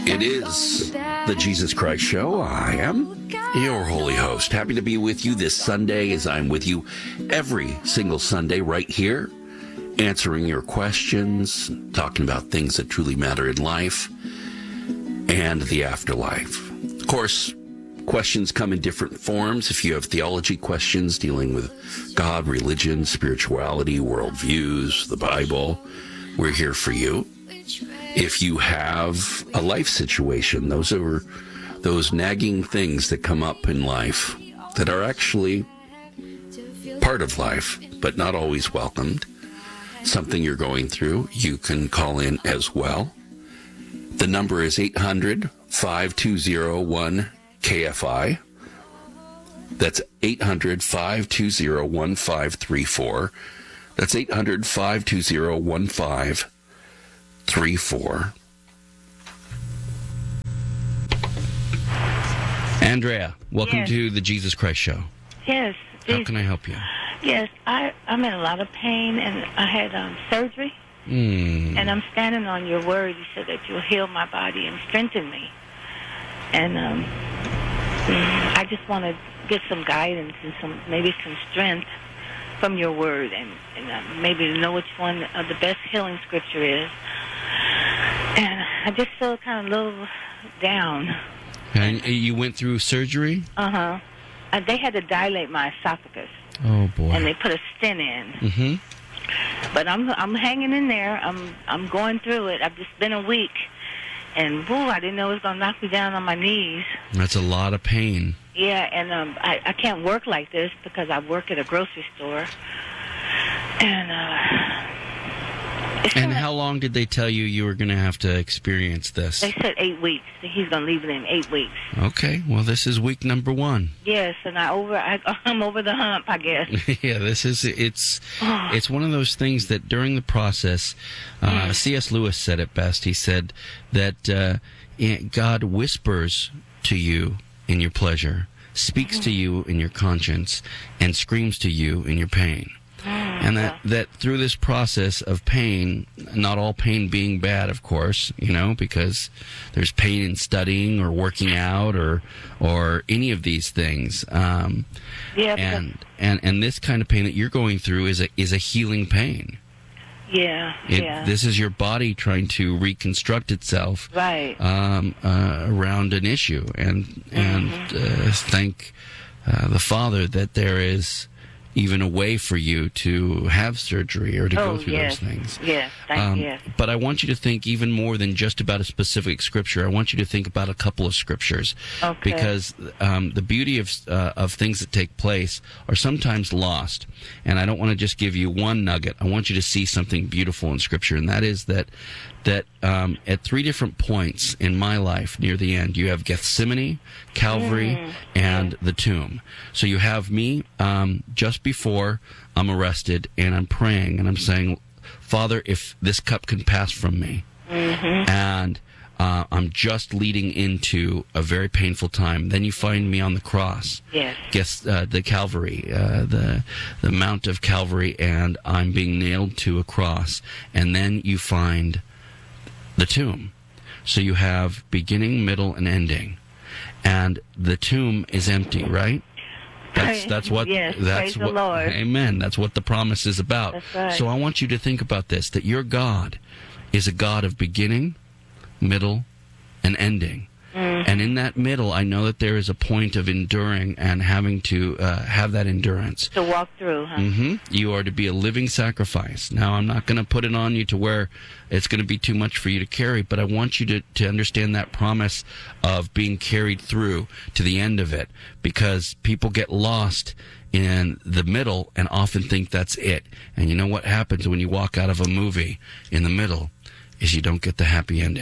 It is the Jesus Christ Show. I am your holy host. Happy to be with you this Sunday, as I'm with you every single Sunday right here, answering your questions, talking about things that truly matter in life and the afterlife. Of course, questions come in different forms. If you have theology questions dealing with God, religion, spirituality, worldviews, the Bible, we're here for you. If you have a life situation, those are those nagging things that come up in life that are actually part of life, but not always welcomed, something you're going through, you can call in as well. The number is 800-5201-KFI. That's 800-520-1534. That's 800-520-1534. Andrea, welcome to the Jesus Christ Show. Yes. How can I help you? Yes, I'm in a lot of pain, and I had surgery, and I'm standing on your word. You said that you'll heal my body and strengthen me. And I just want to get some guidance and maybe some strength from your word, and maybe to know which one of the best healing scripture is. And I just feel kind of a little down. And you went through surgery? Uh-huh. They had to dilate my esophagus. Oh, boy. And they put a stent in. Mm-hmm. But I'm hanging in there. I'm going through it. I've just been a week. And, I didn't know it was going to knock me down on my knees. That's a lot of pain. Yeah, and I can't work like this because I work at a grocery store. And how long did they tell you were going to have to experience this? They said 8 weeks. He's going to leave it in 8 weeks. Okay, well, this is week number 1. Yes, and I'm over the hump, I guess. Yeah, it's one of those things that during the process, C.S. Lewis said it best. He said that God whispers to you in your pleasure, speaks to you in your conscience, and screams to you in your pain. And that through this process of pain, not all pain being bad, of course, because there's pain in studying or working out or any of these things. And this kind of pain that you're going through is a healing pain. Yeah. This is your body trying to reconstruct itself, right, around an issue, and thank the Father that there is even a way for you to have surgery or to go through those things. Yes, thank you. But I want you to think even more than just about a specific scripture. I want you to think about a couple of scriptures. Okay. Because the beauty of things that take place are sometimes lost. And I don't want to just give you one nugget. I want you to see something beautiful in Scripture, and that is that at 3 different points in my life near the end, you have Gethsemane, Calvary, and the tomb. So you have me just before I'm arrested, and I'm praying, and I'm saying, Father, if this cup can pass from me, and I'm just leading into a very painful time. Then you find me on the cross. Yes. The Calvary, the Mount of Calvary, and I'm being nailed to a cross. And then you find the tomb. So you have beginning, middle, and ending. And the tomb is empty, right? That's what. Yes, that's praise what. the Lord. Amen. That's what the promise is about. That's right. So I want you to think about this: that your God is a God of beginning, middle, and ending. And in that middle, I know that there is a point of enduring and having to have that endurance. To walk through, huh? You are to be a living sacrifice. Now, I'm not going to put it on you to where it's going to be too much for you to carry, but I want you to understand that promise of being carried through to the end of it, because people get lost in the middle and often think that's it. And you know what happens when you walk out of a movie in the middle is you don't get the happy ending.